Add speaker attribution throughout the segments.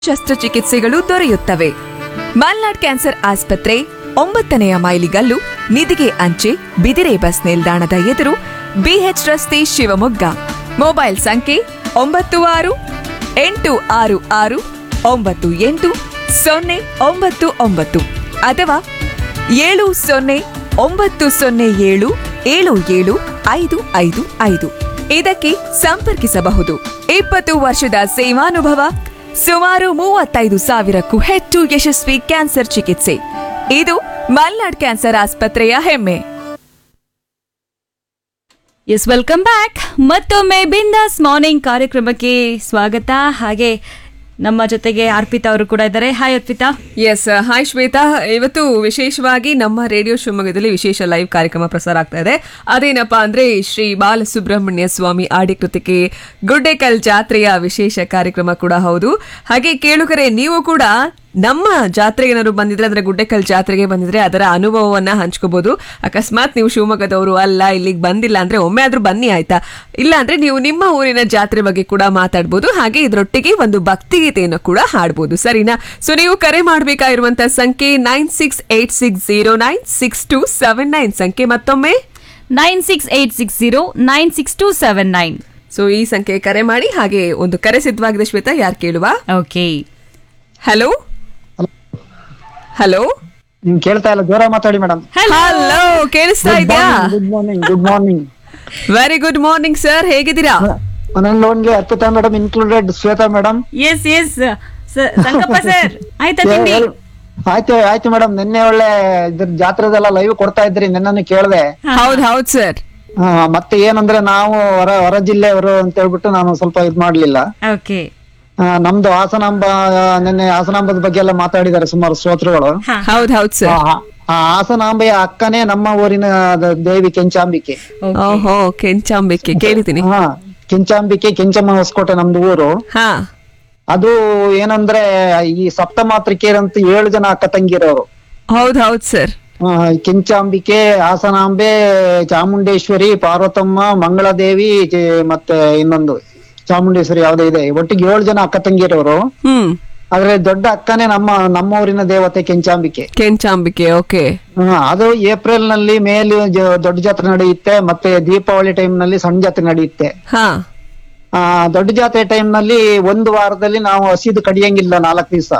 Speaker 1: ಶಸ್ತ್ರಚಿಕಿತ್ಸೆಗಳು ದೊರೆಯುತ್ತವೆ. ಮಲ್ನಾಡ್ ಕ್ಯಾನ್ಸರ್ ಆಸ್ಪತ್ರೆ 9ನೇ ಮೈಲಿಗಲ್ಲು, ನಿಧಿಗೆ ಅಂಚೆ, ಬಿದಿರೆ ಬಸ್ ನಿಲ್ದಾಣದ ಎದುರು, ಬಿಎಚ್ ರಸ್ತೆ, ಶಿವಮೊಗ್ಗ. ಮೊಬೈಲ್ ಸಂಖ್ಯೆ 9668989099 ಅಥವಾ 7090077755. ಇದಕ್ಕೆ ಸಂಪರ್ಕಿಸಬಹುದು. 20 ವರ್ಷದ ಸೇವಾನುಭವ, ಸುಮಾರು 35,000ಕ್ಕೂ ಹೆಚ್ಚು ಯಶಸ್ವಿ ಕ್ಯಾನ್ಸರ್ ಚಿಕಿತ್ಸೆ. ಇದು ಮಲ್ನಾಡ್ ಕ್ಯಾನ್ಸರ್ ಆಸ್ಪತ್ರೆಯ ಹೆಮ್ಮೆ.
Speaker 2: S, welcome back. ಮತ್ತೊಮ್ಮೆ ಬಿಂದಾಸ್ ಮಾರ್ನಿಂಗ್ ಕಾರ್ಯಕ್ರಮಕ್ಕೆ ಸ್ವಾಗತ. ಹಾಗೆ ನಮ್ಮ ಜೊತೆಗೆ ಅರ್ಪಿತಾ ಅವರು ಕೂಡ ಇದ್ದಾರೆ. Hi Arpita.
Speaker 3: S, hi Shweta. ಇವತ್ತು ವಿಶೇಷವಾಗಿ ನಮ್ಮ ರೇಡಿಯೋ ಶಿವಮೊಗ್ಗದಲ್ಲಿ ವಿಶೇಷ ಲೈವ್ ಕಾರ್ಯಕ್ರಮ ಪ್ರಸಾರ ಆಗ್ತಾ ಇದೆ. ಅದೇನಪ್ಪಾ ಅಂದ್ರೆ ಶ್ರೀ ಬಾಲಸುಬ್ರಹ್ಮಣ್ಯ ಸ್ವಾಮಿ ಆಡಿಕೃತಿಕೆ ಗುಡ್ಡೆಕಲ್ ಜಾತ್ರೆಯ ವಿಶೇಷ ಕಾರ್ಯಕ್ರಮ ಕೂಡ ಹೌದು. ಹಾಗೆ ಕೇಳುಗರೆ, ನೀವು ಕೂಡ ನಮ್ಮ ಜಾತ್ರೆಗೆ ಏನಾದ್ರು ಬಂದಿದ್ರೆ, ಅಂದ್ರೆ ಗುಡ್ಡೆಕಲ್ ಜಾತ್ರೆಗೆ ಬಂದಿದ್ರೆ ಅದರ ಅನುಭವವನ್ನ ಹಂಚ್ಕೋಬಹುದು. ಅಕಸ್ಮಾತ್ ನೀವು ಶಿವಮೊಗ್ಗದವರು ಅಲ್ಲ, ಇಲ್ಲಿಗೆ ಬಂದಿಲ್ಲ ಅಂದ್ರೆ ಒಮ್ಮೆ ಆದ್ರೂ ಬನ್ನಿ, ಆಯ್ತಾ? ಇಲ್ಲ ಅಂದ್ರೆ ನೀವು ನಿಮ್ಮ ಊರಿನ ಜಾತ್ರೆ ಬಗ್ಗೆ ಕೂಡ ಮಾತಾಡ್ಬೋದು. ಹಾಗೆ ಇದರೊಟ್ಟಿಗೆ ಒಂದು ಭಕ್ತಿಗೀತೆಯನ್ನು ಕೂಡ ಹಾಡ್ಬೋದು, ಸರಿನಾ? ಸೊ ನೀವು ಕರೆ ಮಾಡಬೇಕಾಗಿರುವಂತಹ ಸಂಖ್ಯೆ 9686096279. ಸಂಖ್ಯೆ ಮತ್ತೊಮ್ಮೆ
Speaker 2: 9686096279.
Speaker 3: ಸೊ ಈ ಸಂಖ್ಯೆ ಕರೆ ಮಾಡಿ. ಹಾಗೆ ಒಂದು ಕರೆ ಸಿದ್ಧವಾಗಿದೆ ಶ್ವೇತಾ, ಯಾರು ಕೇಳುವ?
Speaker 2: ಓಕೆ.
Speaker 3: ಹಲೋ ಹಲೋ,
Speaker 4: ನಿಮ್ ಕೇಳ್ತಾ ಇಲ್ಲ, ಜೋರ ಮಾತಾಡಿ ಮೇಡಮ್.
Speaker 3: ಹಲೋ, ಕೇಳಿಸ್ತಾ ಇದೆಯಾ?
Speaker 4: Good morning. Good morning.
Speaker 3: Very good morning sir, ಹೇಗಿದ್ದೀರಾ?
Speaker 4: ಒಂದೊಂದು Arpita madam included, Shweta madam.
Speaker 2: S S ಸಂಕಪ್ಪ ಸರ್, ಆಯ್ತಾ ತಿಂಡಿ?
Speaker 4: ಆಯ್ತು ಮೇಡಮ್. ನಿನ್ನೆ ಒಳ್ಳೆ ಇದ್ರ ಜಾತ್ರೆದೆಲ್ಲ ಲೈವ್ ಕೊಡ್ತಾ ಇದ್ರಿ, ನಿನ್ನನ್ನು ಕೇಳ್ದೆ.
Speaker 3: ಹೌದ್ ಸರ್.
Speaker 4: ಮತ್ತೆ ಏನಂದ್ರೆ ನಾವು ಹೊರ ಜಿಲ್ಲೆಯವರು ಅಂತ ಹೇಳ್ಬಿಟ್ಟು ನಾನು ಸ್ವಲ್ಪ ಇದ್ ಮಾಡ್ಲಿಲ್ಲ.
Speaker 2: ಓಕೆ.
Speaker 4: ನಮ್ದು ಹಾಸನಾಂಬ, ನಿನ್ನೆ ಹಾಸನಾಂಬದ ಬಗ್ಗೆ ಎಲ್ಲ ಮಾತಾಡಿದ್ದಾರೆ ಸುಮಾರು ಶ್ರೋತೃಗಳು.
Speaker 3: ಹೌದ್ ಸರ್.
Speaker 4: ಆ ಹಾಸನಾಂಬೆಯ ಅಕ್ಕನೇ ನಮ್ಮ ಊರಿನ ದೇವಿ ಕೆಂಚಾಂಬಿಕೆ.
Speaker 3: ಓಹೋ, ಕೆಂಚಾಂಬಿಕೆ ಕೇಳಿದ್ದೀನಿ.
Speaker 4: ಕೆಂಚಾಂಬಿಕೆ, ಕೆಂಚಮ್ಮ ಹೊಸಕೋಟೆ ನಮ್ದು ಊರು.
Speaker 3: ಹಾ,
Speaker 4: ಅದು ಏನಂದ್ರೆ ಈ ಸಪ್ತಮಾತೃಕೆಯರು ಅಂತ 7 ಜನ ಅಕ್ಕ ತಂಗಿರೋರು.
Speaker 3: ಹೌದ್ ಸರ್.
Speaker 4: ಕೆಂಚಾಂಬಿಕೆ, ಹಾಸನಾಂಬೆ, ಚಾಮುಂಡೇಶ್ವರಿ, ಪಾರ್ವತಮ್ಮ, ಮಂಗಳದೇವಿ, ಮತ್ತೆ ಇನ್ನೊಂದು ಚಾಮುಂಡೇಶ್ವರಿ ಯಾವ್ದೋ ಇದೆ. ಒಟ್ಟಿಗೆ 7 ಜನ ಅಕ್ಕ ತಂಗಿರೋರು. ಆದ್ರೆ ದೊಡ್ಡ ಅಕ್ಕನೇ ನಮ್ಮ ಊರಿನ ದೇವತೆ ಕೆಂಚಾಂಬಿಕೆ.
Speaker 3: ಓಕೆ.
Speaker 4: ಅದು ಏಪ್ರಿಲ್ ನಲ್ಲಿ ಮೇಲಿ ದೊಡ್ಡ ಜಾತ್ರೆ ನಡೆಯುತ್ತೆ, ಮತ್ತೆ ದೀಪಾವಳಿ ಟೈಮ್ ನಲ್ಲಿ ಸಣ್ಣ ಜಾತ್ರೆ ನಡೆಯುತ್ತೆ.
Speaker 3: ಹಾ,
Speaker 4: ದೊಡ್ಡ ಜಾತ್ರೆ ಟೈಮ್ ನಲ್ಲಿ 1 ವಾರದಲ್ಲಿ ನಾವು ಹಸಿದು ಕಡಿಯಂಗಿಲ್ಲ. 4 ದಿವಸ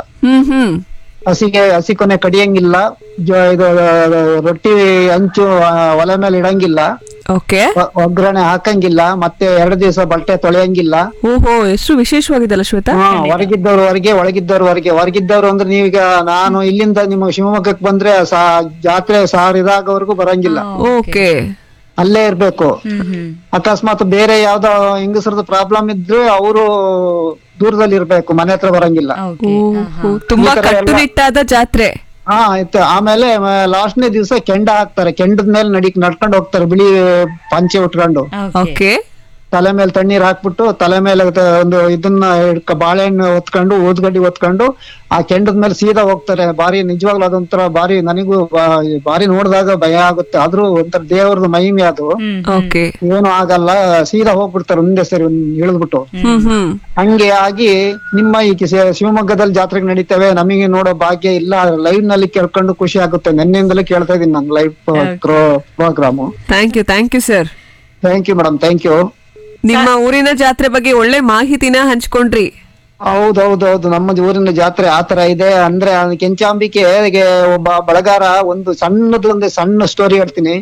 Speaker 4: ಹಸಿ ಕೊನೆ ಕಡಿಯಂಗಿಲ್ಲ. ಇದು ರೊಟ್ಟಿ ಹಂಚು ಒಲೆ ಮೇಲೆ ಇಡಂಗಿಲ್ಲ.
Speaker 3: ಓಕೆ.
Speaker 4: ಒಗ್ಗರಣೆ ಹಾಕಂಗಿಲ್ಲ. ಮತ್ತೆ 2 ದಿವಸ ಬಟ್ಟೆ ತೊಳೆಯಂಗಿಲ್ಲ.
Speaker 3: ಓಹೋ, ಎಷ್ಟು ವಿಶೇಷವಾಗಿದೆಲ್ಲ ಶ್ವೇತಾ.
Speaker 4: ಹೊರಗಿದ್ದವ್ರು ಹೊರಗೆ, ಒಳಗಿದ್ದವ್ರು ಹೊರಗೆ. ಹೊರಗಿದ್ದವ್ರು ಅಂದ್ರೆ ನೀವೀಗ ನಾನು ಇಲ್ಲಿಂದ ನಿಮ್ಮ ಶಿವಮೊಗ್ಗಕ್ಕೆ ಬಂದ್ರೆ ಜಾತ್ರೆ ಇದಾಗವರೆಗೂ ಬರಂಗಿಲ್ಲ.
Speaker 3: ಓಕೆ,
Speaker 4: ಅಲ್ಲೇ ಇರ್ಬೇಕು. ಅಕಸ್ಮಾತ್ ಬೇರೆ ಯಾವ್ದೋ ಹೆಂಗಸರದ ಪ್ರಾಬ್ಲಮ್ ಇದ್ರೆ ಅವರು ದೂರದಲ್ಲಿ ಇರ್ಬೇಕು, ಮನೆ ಹತ್ರ ಬರಂಗಿಲ್ಲ.
Speaker 3: ತುಂಬಾ ಕಟ್ಟುನಿಟ್ಟಾದ ಜಾತ್ರೆ.
Speaker 4: ಆಯ್ತು. ಆಮೇಲೆ ಲಾಸ್ಟ್ನೇ ದಿವಸ ಕೆಂಡ ಹಾಕ್ತಾರೆ. ಕೆಂಡದ ಮೇಲೆ ನಡ್ಕೊಂಡು ಹೋಗ್ತಾರೆ, ಬಿಳಿ ಪಂಚೆ ಉಟ್ಕೊಂಡು.
Speaker 3: ಓಕೆ.
Speaker 4: ತಲೆ ಮೇಲೆ ತಣ್ಣೀರ್ ಹಾಕ್ಬಿಟ್ಟು, ತಲೆ ಮೇಲೆ ಒಂದು ಇದನ್ನ ಬಾಳೆಹಣ್ಣು ಹೊತ್ಕೊಂಡು, ಊದ್ಗಡ್ಡಿ ಹೊತ್ಕೊಂಡು ಆ ಕೆಂಡದ ಮೇಲೆ ಸೀದಾ ಹೋಗ್ತಾರೆ. ನಿಜವಾಗ್ಲೂ ಅದೊಂಥರ ನನಗೂ ಬಾರಿ ನೋಡಿದಾಗ ಭಯ ಆಗುತ್ತೆ. ಆದ್ರೂ ಒಂಥರ ದೇವರದ ಮಹಿಮೆ ಅದು.
Speaker 3: ಓಕೆ.
Speaker 4: ಏನು ಆಗಲ್ಲ, ಸೀದಾ ಹೋಗ್ಬಿಡ್ತಾರೆ ಒಂದೇ ಸರಿ ಇಳಿದ್ಬಿಟ್ಟು. ಹಂಗೆ ಆಗಿ ನಿಮ್ಮ ಈ ಶಿವಮೊಗ್ಗದಲ್ಲಿ ಜಾತ್ರೆಗೆ ನಡೀತವೆ, ನಮಗೆ ನೋಡೋ ಭಾಗ್ಯ ಇಲ್ಲ. ಲೈವ್ ನಲ್ಲಿ ಕೇಳ್ಕೊಂಡು ಖುಷಿ ಆಗುತ್ತೆ. ನಿನ್ನೆಯಿಂದಲೇ ಕೇಳ್ತಾ ಇದೀನಿ ನಾನು live programme.
Speaker 3: Thank you sir.
Speaker 4: Thank you madam, thank you.
Speaker 3: ನಿಮ್ಮ ಊರಿನ ಜಾತ್ರೆ ಬಗ್ಗೆ ಒಳ್ಳೆ ಮಾಹಿತಿನ ಹಂಚ್ಕೊಂಡ್ರಿ.
Speaker 4: ಹೌದೌದೌದು, ನಮ್ಮ ಊರಿನ ಜಾತ್ರೆ ಆತರ ಇದೆ. ಅಂದ್ರೆ ಕೆಂಚಾಂಬಿಕೆಗೆ ಒಬ್ಬ ಬಳಗಾರ, ಒಂದು ಸಣ್ಣ ಸ್ಟೋರಿ ಹೇಳ್ತೀನಿ.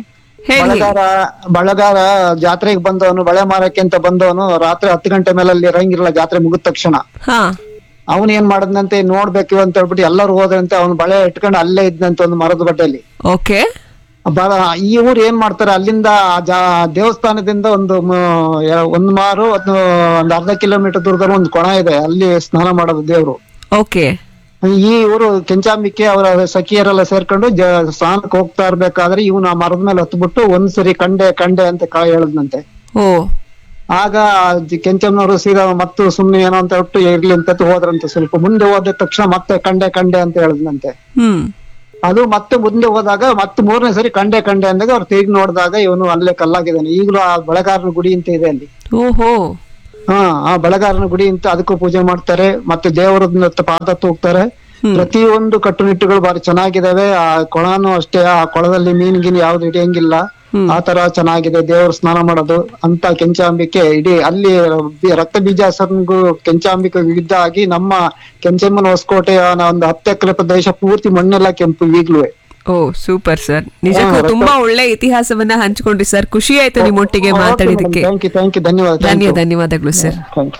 Speaker 4: ಬಳಗಾರ ಜಾತ್ರೆಗೆ ಬಂದವನು, ಬಳೆ ಮಾರಕ್ಕೆ ಅಂತ ಬಂದವನು, ರಾತ್ರಿ 10 ಗಂಟೆ ಮೇಲೆ ಅಲ್ಲಿ ಇರಂಗಿರಲ್ಲ ಜಾತ್ರೆ ಮುಗಿದ ತಕ್ಷಣ. ಅವನ್ ಏನ್ ಮಾಡದ್ನಂತೆ, ನೋಡ್ಬೇಕು ಅಂತ ಹೇಳ್ಬಿಟ್ಟು ಎಲ್ಲರೂ ಹೋದ್ರಂತೆ. ಅವ್ನು ಬಳೆ ಇಟ್ಕೊಂಡು ಅಲ್ಲೇ ಇದ್ನಂತೆ ಒಂದು ಮರದ ಬಟ್ಟೆಯಲ್ಲಿ.
Speaker 3: ಓಕೆ.
Speaker 4: ಈ ಊರು ಏನ್ ಮಾಡ್ತಾರೆ, ಅಲ್ಲಿಂದ ದೇವಸ್ಥಾನದಿಂದ ಒಂದು ಮಾರು ಒಂದು ಅರ್ಧ ಕಿಲೋಮೀಟರ್ ದೂರದಲ್ಲಿ ಒಂದು ಕೊಣ ಇದೆ, ಅಲ್ಲಿ ಸ್ನಾನ ಮಾಡೋದು ದೇವ್ರು.
Speaker 3: ಓಕೆ.
Speaker 4: ಈ ಊರು ಕೆಂಚಾಂಬಿಕೆ ಅವರ ಸಖಿಯರೆಲ್ಲ ಸೇರ್ಕೊಂಡು ಸ್ನಾನಕ್ಕೆ ಹೋಗ್ತಾ ಇರ್ಬೇಕಾದ್ರೆ ಇವನು ಆ ಮರದ ಮೇಲೆ ಹತ್ಬಿಟ್ಟು ಒಂದ್ಸರಿ ಕಂಡೆ ಅಂತ ಹೇಳದ್ನಂತೆ. ಆಗ ಕೆಂಚಮ್ಮನವರು ಸೀದಾ ಮತ್ತು ಸುಮ್ನೆ ಏನೋ ಅಂತ ಹೇಳ್ಬಿಟ್ಟು ಇರ್ಲಿ ಅಂತ ಹೋದ್ರಂತೆ. ಸ್ವಲ್ಪ ಮುಂದೆ ಹೋದ ತಕ್ಷಣ ಮತ್ತೆ ಕಂಡೆ ಅಂತ ಹೇಳದ್ನಂತೆ. ಅದು ಮತ್ತೆ ಮುಂದೆ ಹೋದಾಗ ಮತ್ತೆ 3ನೇ ಸರಿ ಕಂಡೆ ಅಂದಾಗ ಅವ್ರು ತಿರುಗಿ ನೋಡಿದಾಗ ಇವನು ಅಲ್ಲೇ ಕಲ್ಲಾಗಿದ್ದಾನೆ. ಈಗಲೂ ಆ ಬೆಳಗಾರನ ಗುಡಿ ಅಂತ ಇದೆ ಅಲ್ಲಿ.
Speaker 3: ಓಹೋ.
Speaker 4: ಆ ಬಳಗಾರನ ಗುಡಿ ಅಂತ ಅದಕ್ಕೂ ಪೂಜೆ ಮಾಡ್ತಾರೆ, ಮತ್ತೆ ದೇವರ ಪಾದ ತೂಗ್ತಾರೆ. ಪ್ರತಿಯೊಂದು ಕಟ್ಟುನಿಟ್ಟುಗಳು ಬಾರಿ ಚೆನ್ನಾಗಿದಾವೆ. ಆ ಕೊಳನು ಅಷ್ಟೇ, ಆ ಕೊಳದಲ್ಲಿ ಮೀನ್ ಯಾವ್ದು ಹಿಡಿಯಂಗಿಲ್ಲ, ಆ ತರ ಚೆನ್ನಾಗಿದೆ. ದೇವರು ಸ್ನಾನ ಮಾಡೋದು ಅಂತ ಕೆಂಚಾಂಬಿಕೆ ಇಡೀ ಅಲ್ಲಿ ರಕ್ತ ಬೀಜಾಸನಿಗೂ ಕೆಂಚಾಂಬಿಕೆ ಯುದ್ಧ ಆಗಿ ನಮ್ಮ ಕೆಂಚಮ್ಮನ ಹೊಸಕೋಟೆಯ ಒಂದು 10 ಎಕರೆ ಪ್ರದೇಶ ಪೂರ್ತಿ ಮಣ್ಣೆಲ್ಲ ಕೆಂಪು ಈಗ್ಲೂ.
Speaker 3: ಓ ಸೂಪರ್ ಸರ್, ನಿಜಕ್ಕೂ ತುಂಬಾ ಒಳ್ಳೆ ಇತಿಹಾಸವನ್ನ ಹಂಚ್ಕೊಂಡ್ರಿ ಸರ್. ಖುಷಿ ಆಯ್ತು ನಿಮ್ಮೊಟ್ಟಿಗೆ ಮಾತಾಡಿದಕ್ಕೆ.
Speaker 4: ಥ್ಯಾಂಕ್ ಯು,
Speaker 3: ಧನ್ಯವಾದಗಳು ಸರ್.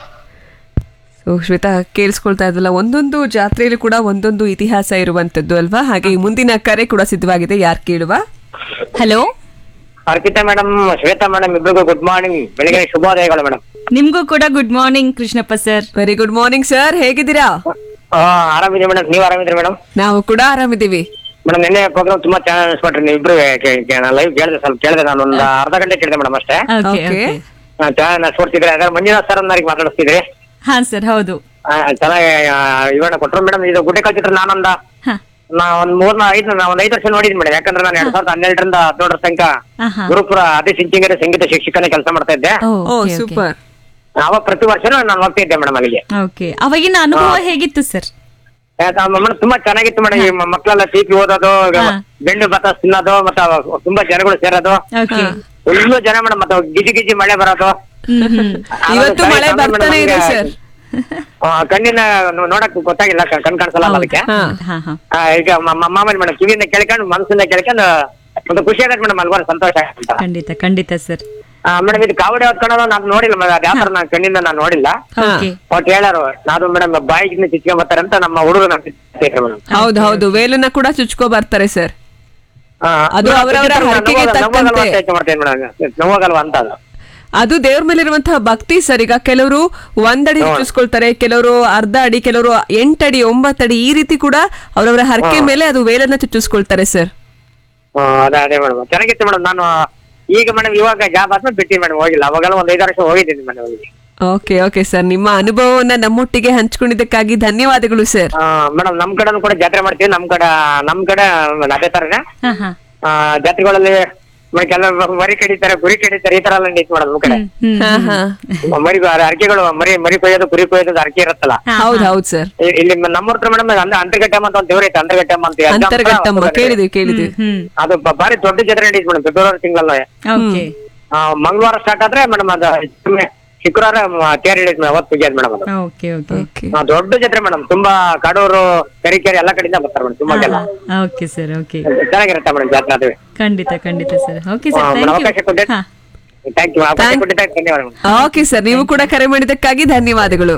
Speaker 3: ಸೊ ಶ್ವೇತಾ, ಕೇಳಿಸ್ಕೊಳ್ತಾ ಇದ್ದಲ್ಲ, ಒಂದೊಂದು ಜಾತ್ರೆಯಲ್ಲಿ ಕೂಡ ಒಂದೊಂದು ಇತಿಹಾಸ ಇರುವಂತದ್ದು ಅಲ್ವಾ? ಹಾಗೆ ಮುಂದಿನ ಕರೆ ಕೂಡ ಸಿದ್ಧವಾಗಿದೆ, ಯಾರು ಕೇಳುವ?
Speaker 2: Hello
Speaker 5: Arpita madam, Shweta madam, ಇಬ್ಬರಿಗೂ ಗುಡ್ ಮಾರ್ನಿಂಗ್, ಬೆಳಿಗ್ಗೆ ಶುಭೋದಯಗಳು ಮೇಡಮ್.
Speaker 2: ನಿಮ್ಗೂ ಕೂಡ good morning Krishnappa sir.
Speaker 3: Very good morning sir, ಹೇಗಿದ್ದೀರಾ?
Speaker 5: ಆರಾಮಿದೆ ಮೇಡಮ್, ನೀವ್ ಆರಾಮಿದ್ರಿ ಮೇಡಮ್?
Speaker 3: ನಾವು ಕೂಡ ಆರಾಮಿದ್ದೀವಿ
Speaker 5: ಮೇಡಮ್. ನಿನ್ನೆ ಪ್ರೋಗ್ರಾಮ್ ತುಂಬಾ ಚೆನ್ನಾಗಿ ಅನ್ಸ್ಕೊಟ್ರಿ, ನೀವು ಇಬ್ರು ಲೈವ್ ಕೇಳಿದೆ, ನಾನು ಒಂದು ಅರ್ಧ ಗಂಟೆ ಕೇಳಿದೆ ಮೇಡಮ್ ಅಷ್ಟೇ. ಚೆನ್ನಾಗಿ ನಡ್ಸ್ಕೊಡ್ತಿದ್ರಿ. ಅದ್ರ ಮಂಜುನಾಥ್ ಸರ್ ಅನ್ನೋರಿಗೆ ಮಾತಾಡಿಸ್ತಿದ್ರಿ.
Speaker 2: ಹಾ ಸರ್, ಹೌದು,
Speaker 5: ಚೆನ್ನಾಗಿ ವಿವರಣೆ ಕೊಟ್ರು ಮೇಡಮ್. ಇದು ಗುಡ್ಡೆ ಚಿತ್ರ ನಾನೊಂದ ಒಂದ್ 5 ವರ್ಷ ನೋಡಿದ್ವಿ ಮೇಡಮ್. ಯಾಕಂದ್ರೆ ನಾನು 2012ರಿಂದ 2017 ತನಕ ಗುರುಪುರ ಆದಿಚುಂಚನಗಿರಿ ಸಂಗೀತ ಶಿಕ್ಷಕನೇ ಕೆಲಸ ಮಾಡ್ತಾ ಇದ್ದೆ.
Speaker 3: ಸೂಪರ್.
Speaker 5: ಅವಾಗ ಪ್ರತಿ ವರ್ಷನೂ ನಾನು ಹೋಗ್ತಾ ಇದ್ದೆ ಮೇಡಮ್ ಅಲ್ಲಿಗೆ.
Speaker 2: ಅವಾಗಿನ ಅನುಭವ ಹೇಗಿತ್ತು ಸರ್?
Speaker 5: ಮೇಡಮ್ ತುಂಬಾ ಚೆನ್ನಾಗಿತ್ತು ಮೇಡಮ್. ಈ ಮಕ್ಕಳೆಲ್ಲ ಟಿಪಿ ಓದೋದು, ಬೆಂಡು ಬತಾಸ್ ತಿನ್ನೋದು, ಮತ್ತೆ ತುಂಬಾ ಜನಗಳು ಸೇರೋದು, ಫುಲ್ಲು ಜನ ಮೇಡಮ್. ಮತ್ತೆ ಗಿಜಿ ಮಳೆ ಬರೋದು.
Speaker 3: ಇವತ್ತು ಮಳೆ ಬರ್ತಾನೆ ಇದೆ ಸರ್.
Speaker 5: ಕಣ್ಣಿನ ನೋಡಕ್ ಗೊತ್ತಾಗಿಲ್ಲ, ಕಣ್ ಕಾಣಿಸಲ್ಲ ಅದಕ್ಕೆ. ಈಗ ಮಾಮೂಲಿ ಮೇಡಮ್, ಕಿವಿಯಿಂದ ಕೇಳ್ಕೊಂಡು ಮನಸ್ಸಿಂದ ಕೇಳ್ಕೊಂಡು ಒಂದು ಖುಷಿ ಆಗತ್ತೆ ಮೇಡಮ್, ಅಲ್ವಾ? ಸಂತೋಷ.
Speaker 2: ಖಂಡಿತ ಸರ್.
Speaker 5: ಮೇಡಮ್ ಇದು ಕಾವಡಿ ಹೊತ್ಕೊಳ್ಳೋದು ನಾನು ನೋಡಿಲ್ಲ ಮೇಡಮ್, ಅದ್ ಯಾವ ನಾನು ಕಣ್ಣಿಂದ ನಾನು ನೋಡಿಲ್ಲ. ಒಟ್ಟು ಹೇಳಾರು ನಾನು ಮೇಡಮ್ ಬಾಯಿಗೆ ಚುಚ್ಕೊಂಡ್ ಬರ್ತಾರೆ ಅಂತ ನಮ್ಮ ಹುಡುಗರು ಮೇಡಮ್.
Speaker 3: ಹೌದು, ವೇಲನ್ನ ಕೂಡ ಚುಚ್ಕೊ ಬರ್ತಾರೆ ಸರ್. ಅದು ಅವರವರ ಹರಕೆಗೆ ತಕ್ಕಂತೆ
Speaker 5: ನೋವಾಗಲ್ವಾ ಅಂತ.
Speaker 3: ಅದು ದೇವ್ರ ಮೇಲೆ ಇರುವಂತಹ ಭಕ್ತಿ ಸರ್. ಈಗ ಕೆಲವರು 1 ಅಡಿ ಚುಚ್ಕೊಳ್ತಾರೆ, ಕೆಲವರು ಅರ್ಧ ಅಡಿ, ಕೆಲವರು 8 ಅಡಿ 9 ಅಡಿ, ಈ ರೀತಿ ಕೂಡ ಅವರವರ ಹರಕೆ ಮೇಲೆ ಅದು ವೇಲನ್ನ ಚುಚ್ಚಿಸ್ಕೊಳ್ತಾರೆ ಸರ್.
Speaker 5: ಅದೇ ಮೇಡಮ್, ಚೆನ್ನಾಗಿತ್ತು ಮೇಡಮ್. ನಾನು ಈಗ ಮೇಡಮ್ ಇವಾಗ ಜಾಬ್ ಆದ್ಮೇಲೆ ಬಿಟ್ಟಿನಿ ಮೇಡಮ್, ಹೋಗಿಲ್ಲ. ಅವಾಗೆಲ್ಲ 1-5 ವರ್ಷ ಹೋಗಿದ್ದೀನಿ ಮೇಡಮ್.
Speaker 3: ಓಕೆ ಸರ್, ನಿಮ್ಮ ಅನುಭವವನ್ನ ನಮ್ಮೊಟ್ಟಿಗೆ ಹಂಚ್ಕೊಂಡಿದ್ದಕ್ಕಾಗಿ ಧನ್ಯವಾದಗಳು ಸರ್.
Speaker 5: ಮೇಡಮ್ ನಮ್ ಕಡೆ ಕೂಡ ಜಾತ್ರೆ ಮಾಡ್ತೀವಿ. ನಮ್ ಕಡೆ ಅದೇ ತರನೇ ಜಾತ್ರೆಗಳಲ್ಲಿ ಮರಿ ಕಡಿತಾರೆ, ಕುರಿ ಕಡಿತಾರೆ, ಈ ತರ ಎಲ್ಲ ನಡೀತು ಮೇಡಮ್ ನಮ್ ಕಡೆ. ಮರಿ ಅರ್ಕೆಗಳು ಮರಿ ಕೊಯ್ಯೋದು, ಕುರಿ ಕೊಯ್ಯೋದು ಅರ್ಕೆ ಇರುತ್ತಲ್ಲ.
Speaker 3: ಹೌದು ಸರ್.
Speaker 5: ಇಲ್ಲಿ ನಮ್ಮೂರ್ ಹತ್ರ ಮೇಡಮ್ ಅಂತರ್ಘಟ್ಟಮ್ಮ ಅಂತ ಒಂದು ದೇವ್ರ ಐತೆ,
Speaker 3: ಅಂತರ್ಘಟ್ಟಮ್ಮ ಕೇಳಿದ್ವಿ.
Speaker 5: ಅದು ಬಾರಿ ದೊಡ್ಡ ಜಾತ್ರೆ ನಡೀತು ಮೇಡಮ್, ಫೆಬ್ರವರಿ ತಿಂಗಳಲ್ಲಿ. ಮಂಗಳವಾರ ಸ್ಟಾರ್ಟ್ ಆದ್ರೆ ಮೇಡಮ್ ಅದು ಶುಕ್ರವಾರ ತೇರ್ ಹಿಡಿಯುತ್ತೆ ಅವತ್ತು ಪೂಜೆ ಮೇಡಮ್. ಅದು ದೊಡ್ಡ ಜಾತ್ರೆ ಮೇಡಮ್. ತುಂಬಾ ಕಾಡೂರು, ಕೆರೆ ಎಲ್ಲಾ ಕಡೆಯಿಂದ ಬರ್ತಾರೆ ಮೇಡಮ್. ತುಂಬಾ ಜನ. ಚೆನ್ನಾಗಿರುತ್ತೆ ಮೇಡಮ್ ಜಾತ್ರೆ. ಅದು
Speaker 2: ಖಂಡಿತ ಸರ್.
Speaker 5: ಅವಕಾಶ ಕೊಟ್ಟೆ ಥ್ಯಾಂಕ್ ಯು. ಧನ್ಯವಾದ.
Speaker 3: ಓಕೆ ಸರ್, ನೀವು ಕೂಡ ಕರೆ ಮಾಡಿದ್ದಕ್ಕಾಗಿ ಧನ್ಯವಾದಗಳು.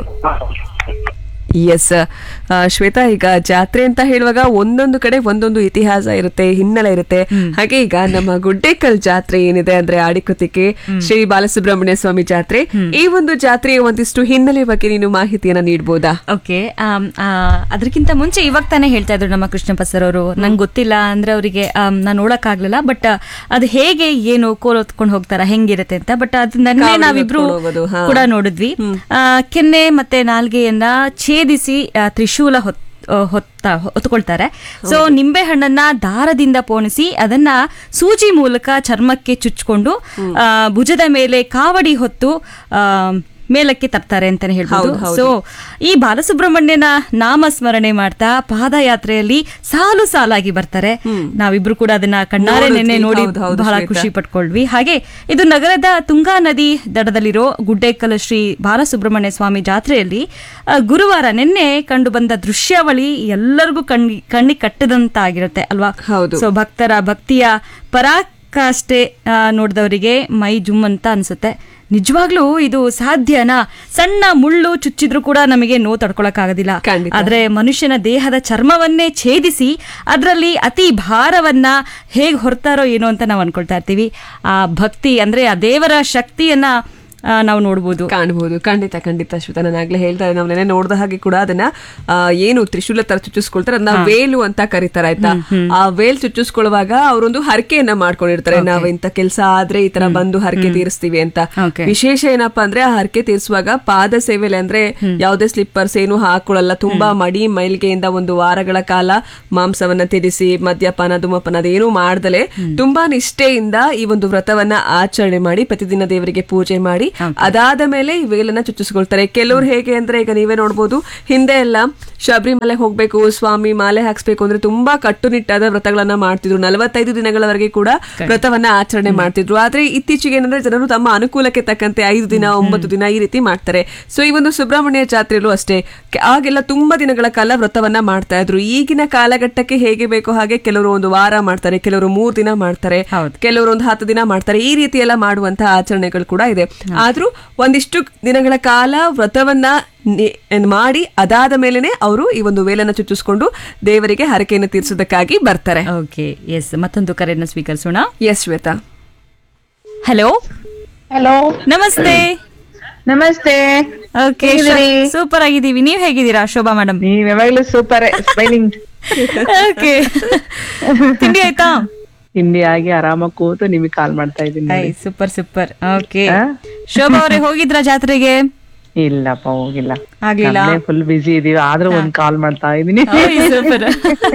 Speaker 3: ಎಸ್ ಶ್ವೇತಾ, ಈಗ ಜಾತ್ರೆ ಅಂತ ಹೇಳುವಾಗ ಒಂದೊಂದು ಕಡೆ ಒಂದೊಂದು ಇತಿಹಾಸ ಇರುತ್ತೆ, ಹಿನ್ನೆಲೆ ಇರುತ್ತೆ. ಹಾಗೆ ಈಗ ನಮ್ಮ ಗುಡ್ಡೇಕಲ್ ಜಾತ್ರೆ ಏನಿದೆ ಅಂದ್ರೆ ಆಡಿಕುತಿಕೆ ಶ್ರೀ ಬಾಲಸುಬ್ರಹ್ಮಣ್ಯ ಸ್ವಾಮಿ ಜಾತ್ರೆ, ಈ ಒಂದು ಜಾತ್ರೆಯ ಒಂದಿಷ್ಟು ಹಿನ್ನೆಲೆ ಬಗ್ಗೆ ನೀನು ಮಾಹಿತಿಯನ್ನ ನೀಡಬಹುದಾ?
Speaker 2: ಓಕೆ, ಅದಕ್ಕಿಂತ ಮುಂಚೆ ಇವಾಗ ತಾನೇ ಹೇಳ್ತಾ ಇದ್ರು ನಮ್ಮ ಕೃಷ್ಣಪ್ಪ ಸರ್ ಅವರು, ನಂಗೆ ಗೊತ್ತಿಲ್ಲ ಅಂದ್ರೆ ಅವರಿಗೆ ನಾನು ನೋಡಕ್ ಆಗ್ಲಿಲ್ಲ, ಬಟ್ ಅದು ಹೇಗೆ ಏನು ಕೋಲ್ ಹೊತ್ಕೊಂಡು ಹೋಗ್ತಾರ ಹೆಂಗಿರುತ್ತೆ ಅಂತ. ಬಟ್ ಅದನ್ನೇ ನಾವಿಬ್ರು ಕೂಡ ನೋಡಿದ್ವಿ. ಕೆನ್ನೆ ಮತ್ತೆ ನಾಲ್ಗೆಯನ್ನ ಛೇದಿಸಿ ತ್ರಿಶೂಲ ಹೊತ್ತುಕೊಳ್ತಾರೆ. ಸೊ ನಿಂಬೆ ಹಣ್ಣನ್ನ ದಾರದಿಂದ ಪೋಣಿಸಿ ಅದನ್ನ ಸೂಜಿ ಮೂಲಕ ಚರ್ಮಕ್ಕೆ ಚುಚ್ಕೊಂಡು ಭುಜದ ಮೇಲೆ ಕಾವಡಿ ಹೊತ್ತು ಮೇಲಕ್ಕೆ ತರ್ತಾರೆ ಅಂತಾನೆ ಹೇಳ್ಬೋದು. ಸೊ ಈ ಬಾಲಸುಬ್ರಹ್ಮಣ್ಯನ ನಾಮಸ್ಮರಣೆ ಮಾಡ್ತಾ ಪಾದಯಾತ್ರೆಯಲ್ಲಿ ಸಾಲು ಸಾಲಾಗಿ ಬರ್ತಾರೆ. ನಾವಿಬ್ರು ಕೂಡ ಅದನ್ನ ಕಣ್ಣಾರೆ ನೆನ್ನೆ ನೋಡಿ ಬಹಳ ಖುಷಿ ಪಟ್ಕೊಳ್ವಿ. ಹಾಗೆ ಇದು ನಗರದ ತುಂಗಾ ನದಿ ದಡದಲ್ಲಿರೋ ಗುಡ್ಡೇಕಲ್ ಶ್ರೀ ಬಾಲಸುಬ್ರಹ್ಮಣ್ಯ ಸ್ವಾಮಿ ಜಾತ್ರೆಯಲ್ಲಿ ಗುರುವಾರ ನಿನ್ನೆ ಕಂಡು ಬಂದ ದೃಶ್ಯಾವಳಿ ಎಲ್ಲರಿಗೂ ಕಣ್ಣಿಗೆ ಕಟ್ಟದಂತಾಗಿರುತ್ತೆ ಅಲ್ವಾ? ಸೊ ಭಕ್ತರ ಭಕ್ತಿಯ ಪರಾಕಾಷ್ಠೆ ನೋಡಿದವರಿಗೆ ಮೈ ಜುಮ್ ಅಂತ ಅನ್ಸುತ್ತೆ. ನಿಜವಾಗ್ಲೂ ಇದು ಸಾಧ್ಯನಾ? ಸಣ್ಣ ಮುಳ್ಳು ಚುಚ್ಚಿದ್ರು ಕೂಡ ನಮಗೆ ನೋವು ತಡ್ಕೊಳಕ್ಕಾಗೋದಿಲ್ಲ. ಆದ್ರೆ ಮನುಷ್ಯನ ದೇಹದ ಚರ್ಮವನ್ನೇ ಛೇದಿಸಿ ಅದರಲ್ಲಿ ಅತಿ ಭಾರವನ್ನ ಹೇಗೆ ಹೊರ್ತಾರೋ ಏನೋ ಅಂತ ನಾವು ಅನ್ಕೊಳ್ತಾ ಇರ್ತೀವಿ. ಆ ಭಕ್ತಿ ಅಂದ್ರೆ ಆ ದೇವರ ಶಕ್ತಿಯನ್ನ ನಾವು ನೋಡ್ಬೋದು,
Speaker 3: ಕಾಣಬಹುದು. ಖಂಡಿತ ಶ್ವೇತಾ, ನಾನು ಆಗ್ಲೇ ಹೇಳ್ತಾ ಇದ್ದೆ, ನಾವು ನೆನೆ ನೋಡಿದ ಹಾಗೆ ಕೂಡ ಅದನ್ನ ಏನು ತ್ರಿಶೂಲ ತರ ಚುಚ್ಚಿಸ್ಕೊಳ್ತಾರೆ, ಅದನ್ನ ವೇಲು ಅಂತ ಕರೀತಾರೆ ಆಯ್ತಾ. ಆ ವೇಲ್ ಚುಚ್ಚಿಸ್ಕೊಳ್ಳುವಾಗ ಅವರೊಂದು ಹರಕೆಯನ್ನ ಮಾಡ್ಕೊಂಡಿರ್ತಾರೆ, ನಾವ್ ಇಂತ ಕೆಲಸ ಆದ್ರೆ ಈ ತರ ಬಂದು ಹರಕೆ ತೀರಿಸ್ತೀವಿ ಅಂತ. ವಿಶೇಷ ಏನಪ್ಪಾ ಅಂದ್ರೆ ಆ ಹರಕೆ ತೀರಿಸುವಾಗ ಪಾದ ಸೇವೆಲೆ ಅಂದ್ರೆ ಯಾವುದೇ ಸ್ಲಿಪ್ಪರ್ಸ್ ಏನು ಹಾಕೊಳ್ಳಲ್ಲ. ತುಂಬಾ ಮಡಿ ಮೈಲ್ಗೆಯಿಂದ 1 ವಾರಗಳ ಕಾಲ ಮಾಂಸವನ್ನ ತ್ಯಜಿಸಿ ಮದ್ಯಪಾನ ಧೂಮಪಾನ ಅದೇನು ಮಾಡ್ದಲೆ ತುಂಬಾ ನಿಷ್ಠೆಯಿಂದ ಈ ಒಂದು ವ್ರತವನ್ನ ಆಚರಣೆ ಮಾಡಿ ಪ್ರತಿದಿನ ದೇವರಿಗೆ ಪೂಜೆ ಮಾಡಿ ಅದಾದ ಮೇಲೆ ಈ ವೇಲನ್ನ ಚುಚ್ಚಿಸ್ಕೊಳ್ತಾರೆ. ಕೆಲವ್ರು ಹೇಗೆ ಅಂದ್ರೆ ಈಗ ನೀವೇ ನೋಡ್ಬೋದು, ಹಿಂದೆ ಎಲ್ಲ ಶಬರಿಮಲೆ ಹೋಗ್ಬೇಕು, ಸ್ವಾಮಿ ಮಾಲೆ ಹಾಕ್ಸ್ಬೇಕು ಅಂದ್ರೆ ತುಂಬಾ ಕಟ್ಟುನಿಟ್ಟಾದ ವ್ರತಗಳನ್ನ ಮಾಡ್ತಿದ್ರು. 45 ದಿನಗಳವರೆಗೆ ಕೂಡ ವ್ರತವನ್ನ ಆಚರಣೆ ಮಾಡ್ತಿದ್ರು. ಆದ್ರೆ ಇತ್ತೀಚೆಗೆ ಏನಂದ್ರೆ ಜನರು ತಮ್ಮ ಅನುಕೂಲಕ್ಕೆ ತಕ್ಕಂತೆ 5 ದಿನ 9 ದಿನ ಈ ರೀತಿ ಮಾಡ್ತಾರೆ. ಸೊ ಈ ಒಂದು ಸುಬ್ರಹ್ಮಣ್ಯ ಜಾತ್ರೆಯಲ್ಲೂ ಅಷ್ಟೇ, ಆಗೆಲ್ಲ ತುಂಬಾ ದಿನಗಳ ಕಾಲ ವ್ರತವನ್ನ ಮಾಡ್ತಾ ಇದ್ರು. ಈಗಿನ ಕಾಲಘಟ್ಟಕ್ಕೆ ಹೇಗೆ ಬೇಕೋ ಹಾಗೆ ಕೆಲವರು 1 ವಾರ ಮಾಡ್ತಾರೆ, ಕೆಲವರು 3 ದಿನ ಮಾಡ್ತಾರೆ, ಕೆಲವರು 10 ದಿನ ಮಾಡ್ತಾರೆ. ಈ ರೀತಿ ಎಲ್ಲ ಮಾಡುವಂತಹ ಆಚರಣೆಗಳು ಕೂಡ ಇದೆ. ಆದ್ರೂ ಒಂದಿಷ್ಟು ದಿನಗಳ ಕಾಲ ವ್ರತವನ್ನ ಮಾಡಿ ಅದಾದ ಮೇಲೆನೆ ಅವರು ಈ ಒಂದು ವೇಲನ್ನ ಚುಚ್ಚಿಸ್ಕೊಂಡು ದೇವರಿಗೆ ಹರಕೆಯನ್ನು ತೀರ್ಸೋದಕ್ಕಾಗಿ ಬರ್ತಾರೆ.
Speaker 2: Okay, S. ಮತ್ತೊಂದು ಕರೆಯನ್ನು ಸ್ವೀಕರಿಸೋಣ.
Speaker 3: ಎಸ್ ಶ್ವೇತಾ.
Speaker 2: ಹಲೋ
Speaker 6: ಹಲೋ,
Speaker 2: ನಮಸ್ತೆ.
Speaker 6: ನಮಸ್ತೆ.
Speaker 2: ಓಕೆ, ಸೂಪರ್ ಆಗಿದ್ದೀವಿ. ನೀವ್ ಹೇಗಿದ್ದೀರಾ ಶೋಭಾ ಮೇಡಮ್?
Speaker 6: ನೀವ್ ಯಾವಾಗ್ಲೂ ಸೂಪರ್, ಸ್ಮೈಲಿಂಗ್.
Speaker 2: ಓಕೆ, ತಿಂಡಿ ಆಯ್ತಾ?
Speaker 6: ತಿಂಡಿ ಆಗಿ ಆರಾಮಾಗಿ ಕೂತು ನಿಮಗೆ ಕಾಲ್ ಮಾಡ್ತಾ ಇದ್ದೀನಿ.
Speaker 2: Super super. ಓಕೆ, ಶೋಭಾ ಅವರೇ ಹೋಗಿದ್ರಾ ಜಾತ್ರೆಗೆ?
Speaker 6: ಇಲ್ಲಪ್ಪ, ಹೋಗಿಲ್ಲ,
Speaker 2: ಆಗ್ಲಿಲ್ಲ.
Speaker 6: ಫುಲ್ ಬಿಸಿ ಇದೀವಿ. ಆದ್ರೂ ಒಂದ್ ಕಾಲ್ ಮಾಡ್ತಾ ಇದೀನಿ.
Speaker 2: ಸೂಪರ್.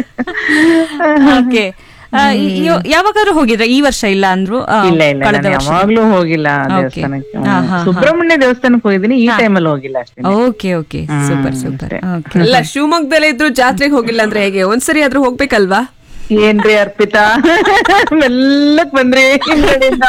Speaker 2: ಓಕೆ, ಯಾವಾಗಾದ್ರೂ ಹೋಗಿದ್ರ? ಈ ವರ್ಷ ಇಲ್ಲ ಅಂದ್ರು?
Speaker 6: ಇಲ್ಲ ಇಲ್ಲ, ನಾನು ಯಾವಾಗ್ಲೂ ಹೋಗಿಲ್ಲ ದೇವಸ್ಥಾನಕ್ಕೆ. ಸುಬ್ರಹ್ಮಣ್ಯ ದೇವಸ್ಥಾನಕ್ಕೆ ಹೋಗಿದ್ದೀನಿ, ಈ ಟೈಮಲ್ಲಿ ಹೋಗಿಲ್ಲ ಅಷ್ಟೇ.
Speaker 2: Okay okay, super super.
Speaker 3: ಅಲ್ಲ, ಶಿವಮೊಗ್ಗದಲ್ಲೇ ಇದ್ರು ಜಾತ್ರೆಗೆ ಹೋಗಿಲ್ಲ ಅಂದ್ರೆ ಹೇಗೆ? ಒಂದ್ಸರಿ ಆದ್ರೂ ಹೋಗ್ಬೇಕಲ್ವಾ?
Speaker 6: ಏನ್ರಿ ಅರ್ಪಿತಾ, ಮೆಲ್ಲಕ್ ಬಂದ್ರಿ ಹಿಂಗಡೆಯಿಂದ.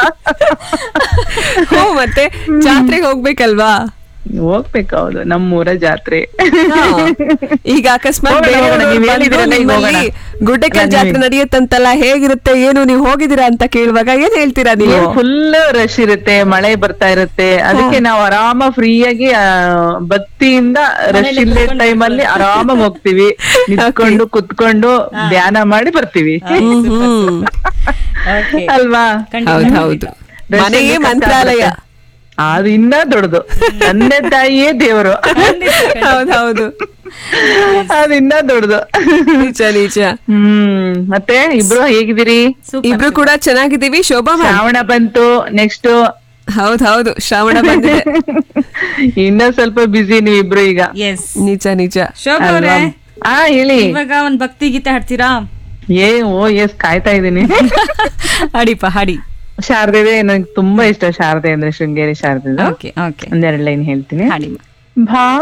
Speaker 3: ಮತ್ತೆ ಜಾತ್ರೆಗೆ ಹೋಗ್ಬೇಕಲ್ವಾ?
Speaker 6: ಹೋಗ್ಬೇಕು, ಹೌದು, ನಮ್ಮೂರ ಜಾತ್ರೆ.
Speaker 3: ಈಗ ಅಕಸ್ಮಾತ್ ಗುಡ್ಡೆಕಲ್ ಜಾತ್ರೆ ನಡೆಯುತ್ತಂತಲ್ಲ, ಹೇಗಿರುತ್ತೆ ಏನು, ನೀವು ಹೋಗಿದ್ದೀರಾ ಅಂತ ಕೇಳುವಾಗ ಏನ್ ಹೇಳ್ತೀರಾ ನೀವು?
Speaker 6: ಫುಲ್ ರಶ್ ಇರುತ್ತೆ, ಮಳೆ ಬರ್ತಾ ಇರುತ್ತೆ. ಅದಕ್ಕೆ ನಾವು ಆರಾಮ ಫ್ರೀಯಾಗಿ ಭಕ್ತಿಯಿಂದ ರಶ್ ಇಲ್ಲೇ ಟೈಮ್ ಅಲ್ಲಿ ಆರಾಮಾಗಿ ಹೋಗ್ತಿವಿ. ನಿಂತ್ಕೊಂಡು ಕುತ್ಕೊಂಡು ಧ್ಯಾನ ಮಾಡಿ ಬರ್ತೀವಿ ಅಲ್ವಾ?
Speaker 3: ಹೌದು, ಮನೆಯೇ ಮಂತ್ರಾಲಯ.
Speaker 6: ಅದು ಇನ್ನ ದೊಡ್ಡದು, ತಂದೆ ತಾಯಿಯೇ ದೇವರು.
Speaker 3: ಹೌದೌದು,
Speaker 6: ಅದು ಇನ್ನ ದೊಡ್ಡದು.
Speaker 3: ನಿಜ ನಿಜ.
Speaker 6: ಮತ್ತೆ ಇಬ್ರು ಹೇಗಿದ್ದೀರಿ?
Speaker 3: ಇಬ್ರು ಕೂಡ ಚೆನ್ನಾಗಿದ್ದೀವಿ. ಶೋಭಾ,
Speaker 6: ಶ್ರಾವಣ ಬಂತು, ನೆಕ್ಸ್ಟ್.
Speaker 3: ಹೌದೌದು, ಶ್ರಾವಣ ಬಂದಿದೆ.
Speaker 6: ಇನ್ನ ಸ್ವಲ್ಪ ಬಿಸಿ ನೀವು ಇಬ್ರು ಈಗ.
Speaker 3: ನಿಜ ನಿಜ.
Speaker 2: ಶೋಭಾ ಅವರೇ,
Speaker 6: ಹೇಳಿ.
Speaker 2: ಇವಾಗ ಒಂದ್ ಭಕ್ತಿ ಗೀತೆ ಹಾಡ್ತೀರಾ?
Speaker 6: ಎಸ್, ಕಾಯ್ತಾ ಇದ್ದೀನಿ.
Speaker 2: ಹಾಡಿಪ್ಪ, ಹಾಡಿ.
Speaker 6: ಶಾರದೆ ನನಗೆ ತುಂಬಾ ಇಷ್ಟ. ಶಾರದೆ ಅಂದ್ರೆ ಶೃಂಗೇರಿ ಶಾರದೆ.
Speaker 2: ಓಕೆ ಓಕೆ,
Speaker 6: ಒಂದೆರಡು ಲೈನ್ ಹೇಳ್ತೀನಿ.
Speaker 2: ಹಾಡಿ.